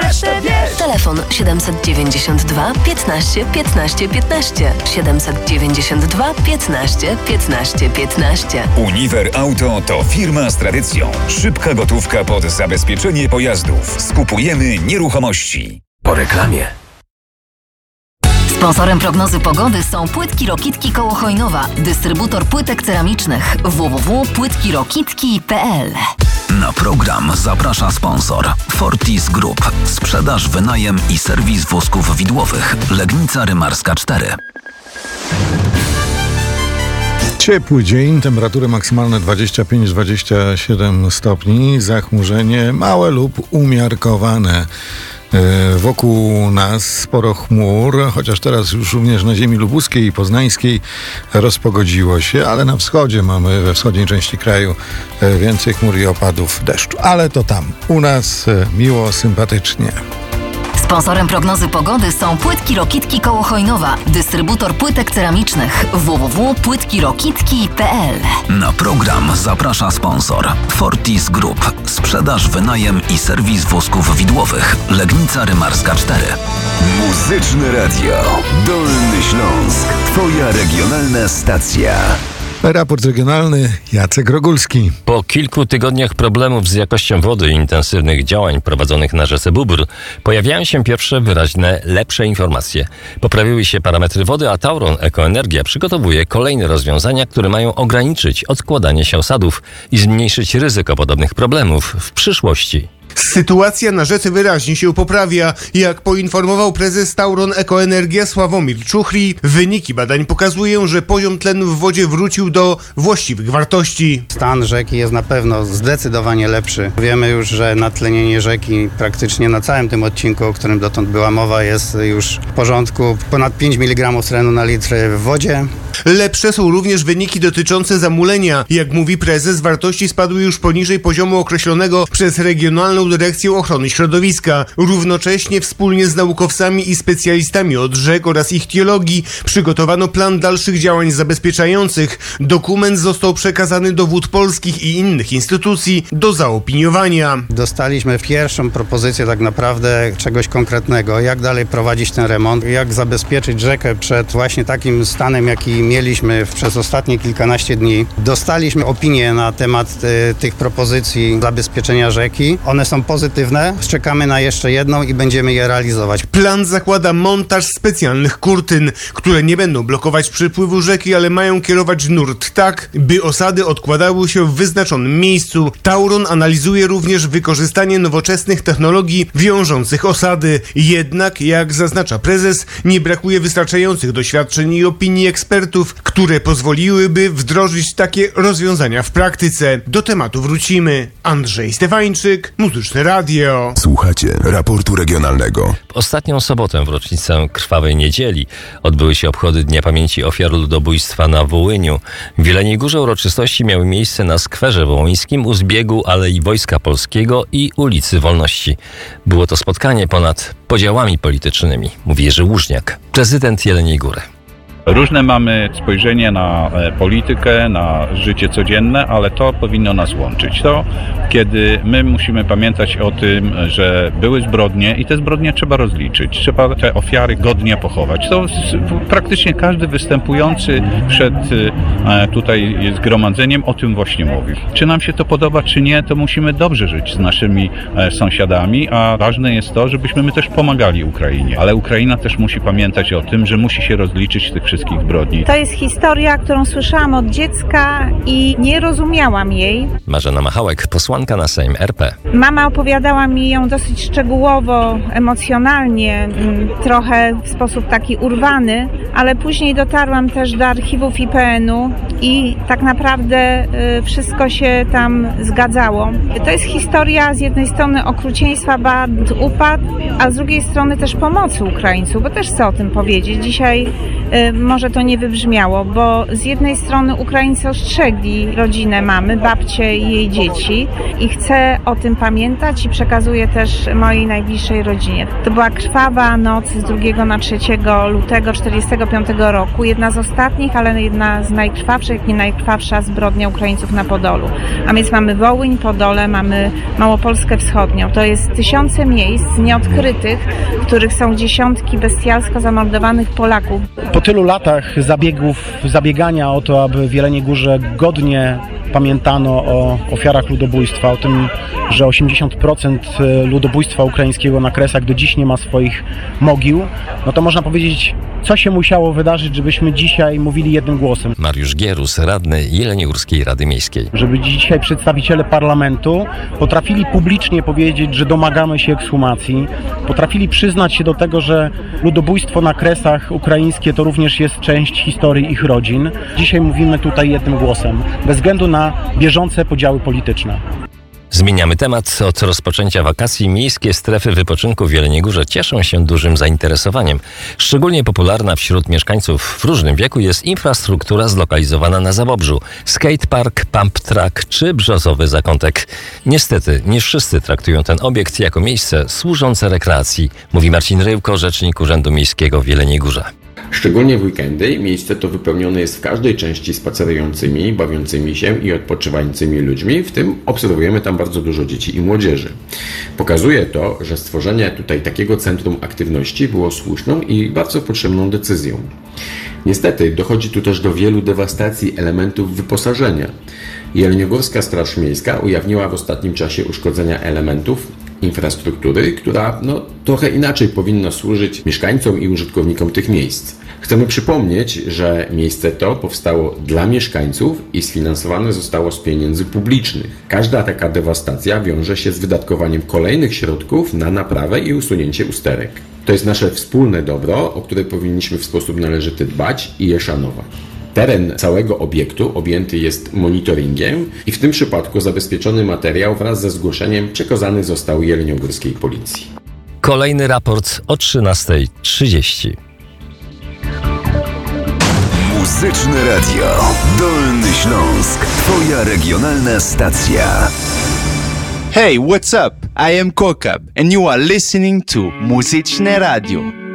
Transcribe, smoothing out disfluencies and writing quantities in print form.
Telefon 792 15 15 15. 792 15 15 15. Uniwer Auto to firma z tradycją. Szybka gotówka pod zabezpieczenie pojazdów. Skupujemy nieruchomości. Po reklamie. Sponsorem prognozy pogody są Płytki Rokitki koło Chojnowa. Dystrybutor płytek ceramicznych www.płytkirokitki.pl. Na program zaprasza sponsor Fortis Group. Sprzedaż, wynajem i serwis wózków widłowych. Legnica Rymarska 4. Ciepły dzień, temperatury maksymalne 25-27 stopni, zachmurzenie małe lub umiarkowane. Wokół nas sporo chmur, chociaż teraz już również na ziemi lubuskiej i poznańskiej rozpogodziło się, ale na wschodzie mamy, we wschodniej części kraju więcej chmur i opadów deszczu. Ale to tam, u nas miło, sympatycznie. Sponsorem prognozy pogody są Płytki Rokitki koło Chojnowa. Dystrybutor płytek ceramicznych www.płytkirokitki.pl. Na program zaprasza sponsor Fortis Group. Sprzedaż, wynajem i serwis wózków widłowych. Legnica Rymarska 4. Muzyczne Radio. Dolny Śląsk. Twoja regionalna stacja. Raport regionalny, Jacek Rogulski. Po kilku tygodniach problemów z jakością wody i intensywnych działań prowadzonych na rzece Bóbr pojawiają się pierwsze wyraźne, lepsze informacje. Poprawiły się parametry wody, a Tauron Ekoenergia przygotowuje kolejne rozwiązania, które mają ograniczyć odkładanie się osadów i zmniejszyć ryzyko podobnych problemów w przyszłości. Sytuacja na rzece wyraźnie się poprawia. Jak poinformował prezes Tauron Ekoenergia Sławomir Czuchry, wyniki badań pokazują, że poziom tlenu w wodzie wrócił do właściwych wartości. Stan rzeki jest na pewno zdecydowanie lepszy. Wiemy już, że natlenienie rzeki praktycznie na całym tym odcinku, o którym dotąd była mowa, jest już w porządku. Ponad 5 mg tlenu na litr w wodzie. Lepsze są również wyniki dotyczące zamulenia. Jak mówi prezes, wartości spadły już poniżej poziomu określonego przez Regionalną Dyrekcję Ochrony Środowiska. Równocześnie wspólnie z naukowcami i specjalistami od rzek oraz ichtiologii przygotowano plan dalszych działań zabezpieczających. Dokument został przekazany do Wód Polskich i innych instytucji do zaopiniowania. Dostaliśmy pierwszą propozycję tak naprawdę czegoś konkretnego, jak dalej prowadzić ten remont, jak zabezpieczyć rzekę przed właśnie takim stanem, jaki mieliśmy przez ostatnie kilkanaście dni. Dostaliśmy opinię na temat tych propozycji zabezpieczenia rzeki. One są pozytywne. Czekamy na jeszcze jedną i będziemy je realizować. Plan zakłada montaż specjalnych kurtyn, które nie będą blokować przypływu rzeki, ale mają kierować nurt tak, by osady odkładały się w wyznaczonym miejscu. Tauron analizuje również wykorzystanie nowoczesnych technologii wiążących osady. Jednak, jak zaznacza prezes, nie brakuje wystarczających doświadczeń i opinii ekspertów, które pozwoliłyby wdrożyć takie rozwiązania w praktyce. Do tematu wrócimy. Andrzej Stefańczyk, Muzyczne Radio. Słuchacie raportu regionalnego. W ostatnią sobotę w rocznicę Krwawej Niedzieli odbyły się obchody Dnia Pamięci Ofiar Ludobójstwa na Wołyniu. W Jeleniej Górze uroczystości miały miejsce na Skwerze Wołyńskim u zbiegu Alei Wojska Polskiego i ulicy Wolności. Było to spotkanie ponad podziałami politycznymi, mówi Jerzy Łużniak, prezydent Jeleniej Góry. Różne mamy spojrzenie na politykę, na życie codzienne, ale to powinno nas łączyć. To, kiedy my musimy pamiętać o tym, że były zbrodnie i te zbrodnie trzeba rozliczyć. Trzeba te ofiary godnie pochować. To praktycznie każdy występujący przed tutaj zgromadzeniem o tym właśnie mówi. Czy nam się to podoba, czy nie, to musimy dobrze żyć z naszymi sąsiadami, a ważne jest to, żebyśmy my też pomagali Ukrainie. Ale Ukraina też musi pamiętać o tym, że musi się rozliczyć tych wszystkich zbrodni. To jest historia, którą słyszałam od dziecka i nie rozumiałam jej. Marzena Machałek, posłanka na Sejm RP. Mama opowiadała mi ją dosyć szczegółowo, emocjonalnie, trochę w sposób taki urwany, ale później dotarłam też do archiwów IPN-u i tak naprawdę wszystko się tam zgadzało. To jest historia z jednej strony okrucieństwa, band, upadł, a z drugiej strony też pomocy Ukraińców, bo też chcę o tym powiedzieć. Dzisiaj może to nie wybrzmiało, bo z jednej strony Ukraińcy ostrzegli rodzinę mamy, babcię i jej dzieci i chcę o tym pamiętać i przekazuję też mojej najbliższej rodzinie. To była krwawa noc z 2 na 3 lutego 1945 roku. Jedna z ostatnich, ale jedna z najkrwawszych, jak nie najkrwawsza zbrodnia Ukraińców na Podolu. A więc mamy Wołyń, Podole, mamy Małopolskę Wschodnią. To jest tysiące miejsc nieodkrytych, w których są dziesiątki bestialsko zamordowanych Polaków. Po tylu latach zabiegania o to, aby w Jeleniej Górze godnie pamiętano o ofiarach ludobójstwa, o tym, że 80% ludobójstwa ukraińskiego na Kresach do dziś nie ma swoich mogił, no to można powiedzieć, co się musiało wydarzyć, żebyśmy dzisiaj mówili jednym głosem. Mariusz Gierus, radny Jeleniogórskiej Rady Miejskiej. Żeby dzisiaj przedstawiciele parlamentu potrafili publicznie powiedzieć, że domagamy się ekshumacji, potrafili przyznać się do tego, że ludobójstwo na Kresach ukraińskie to również jest część historii ich rodzin. Dzisiaj mówimy tutaj jednym głosem, bez względu na bieżące podziały polityczne. Zmieniamy temat. Od rozpoczęcia wakacji miejskie strefy wypoczynku w Jeleniej Górze cieszą się dużym zainteresowaniem. Szczególnie popularna wśród mieszkańców w różnym wieku jest infrastruktura zlokalizowana na Zabobrzu. Skatepark, pump track czy brzozowy zakątek. Niestety, nie wszyscy traktują ten obiekt jako miejsce służące rekreacji, mówi Marcin Ryłko, rzecznik Urzędu Miejskiego w Jeleniej Górze. Szczególnie w weekendy miejsce to wypełnione jest w każdej części spacerującymi, bawiącymi się i odpoczywającymi ludźmi, w tym obserwujemy tam bardzo dużo dzieci i młodzieży. Pokazuje to, że stworzenie tutaj takiego centrum aktywności było słuszną i bardzo potrzebną decyzją. Niestety dochodzi tu też do wielu dewastacji elementów wyposażenia. Jeleniogórska Straż Miejska ujawniła w ostatnim czasie uszkodzenia elementów infrastruktury, która trochę inaczej powinna służyć mieszkańcom i użytkownikom tych miejsc. Chcemy przypomnieć, że miejsce to powstało dla mieszkańców i sfinansowane zostało z pieniędzy publicznych. Każda taka dewastacja wiąże się z wydatkowaniem kolejnych środków na naprawę i usunięcie usterek. To jest nasze wspólne dobro, o które powinniśmy w sposób należyty dbać i je szanować. Teren całego obiektu objęty jest monitoringiem i w tym przypadku zabezpieczony materiał wraz ze zgłoszeniem przekazany został jeleniogórskiej policji. Kolejny raport o 13:30. Muzyczne Radio. Dolny Śląsk. Twoja regionalna stacja. Hey, what's up? I am Kokab and you are listening to Muzyczne Radio.